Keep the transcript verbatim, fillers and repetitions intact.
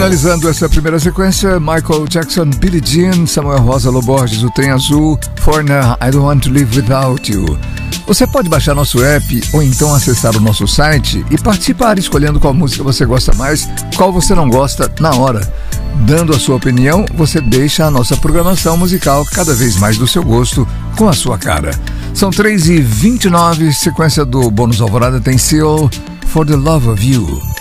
Finalizando essa primeira sequência, Michael Jackson, Billie Jean, Samuel Rosa Loborges, O Trem Azul, Foreigner, I Don't Want to Live Without You. Você pode baixar nosso app ou então acessar o nosso site e participar escolhendo qual música você gosta mais, qual você não gosta na hora. Dando a sua opinião, você deixa a nossa programação musical cada vez mais do seu gosto, com a sua cara. São três e vinte e nove, sequência do Bônus Alvorada tem Seal, For the Love of You.